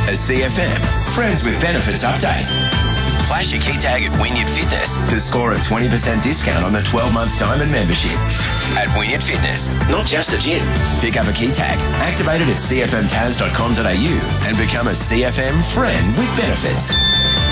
A CFM Friends with Benefits update. Flash your key tag at Wynyard Fitness to score a 20% discount on the 12-month Diamond membership. At Wynyard Fitness, not just a gym. Pick up a key tag, activate it at cfmtaz.com.au and become a CFM friend with benefits.